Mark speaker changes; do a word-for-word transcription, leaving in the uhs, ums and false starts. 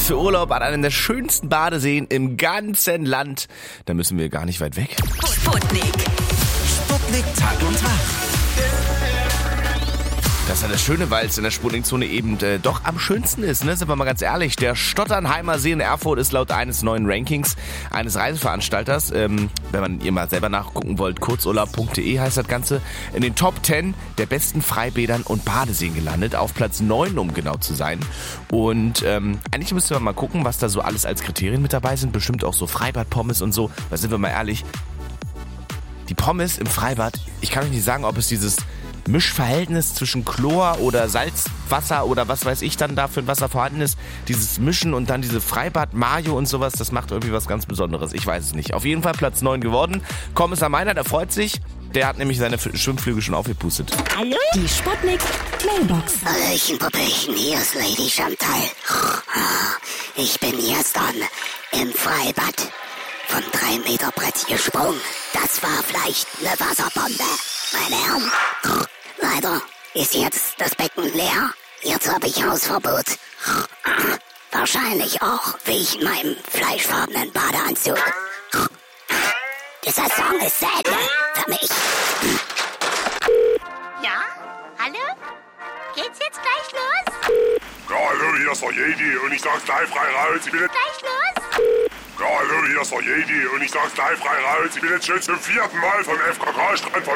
Speaker 1: für Urlaub an einem der schönsten Badeseen im ganzen Land. Da müssen wir gar nicht weit weg.
Speaker 2: Sputnik.
Speaker 3: Sputnik Tag und Tag.
Speaker 1: Das ist ja das Schöne, weil es in der Sputnikzone eben äh, doch am schönsten ist, ne? Sind wir mal ganz ehrlich. Der Stotternheimer See in Erfurt ist laut eines neuen Rankings eines Reiseveranstalters, ähm, wenn man ihr mal selber nachgucken wollt, kurzurlaub punkt de heißt das Ganze, in den Top zehn der besten Freibädern und Badeseen gelandet, auf Platz neun, um genau zu sein. Und ähm, eigentlich müsste man mal gucken, was da so alles als Kriterien mit dabei sind. Bestimmt auch so Freibad-Pommes und so. Weil sind wir mal ehrlich, die Pommes im Freibad, ich kann euch nicht sagen, ob es dieses Mischverhältnis zwischen Chlor oder Salzwasser oder was weiß ich dann da für ein Wasser vorhanden ist, dieses Mischen und dann diese Freibad-Mayo und sowas, das macht irgendwie was ganz Besonderes. Ich weiß es nicht. Auf jeden Fall Platz neun geworden. Kommissar Meiner, der freut sich. Der hat nämlich seine Schwimmflügel schon aufgepustet.
Speaker 2: Hallo? Die Sputnik Mailbox.
Speaker 4: Hallöchen, Puppelchen, hier ist Lady Chantal. Ich bin gestern im Freibad vom drei Meter Brett gesprungen. Das war vielleicht eine Wasserbombe, meine Herren. Leider ist jetzt das Becken leer. Jetzt habe ich Hausverbot. Wahrscheinlich auch wegen meinem fleischfarbenen Badeanzug. Die Saison ist zu Ende für mich.
Speaker 5: Ja? Hallo? Geht's jetzt gleich los?
Speaker 6: Ja, hallo, hier ist der Jedi und ich sag's gleich frei raus. Ich bin jetzt...
Speaker 5: Gleich los?
Speaker 6: Ja, hallo, hier ist der Jedi und ich sag's gleich frei raus. Ich bin jetzt schon zum vierten Mal vom F K K-Strand von